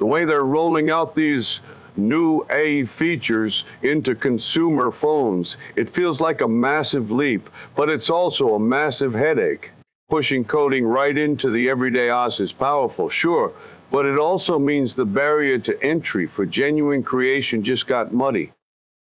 The way they're rolling out these new A features into consumer phones, it feels like a massive leap, but it's also a massive headache. Pushing coding right into the everyday OS is powerful, sure, but it also means the barrier to entry for genuine creation just got muddy.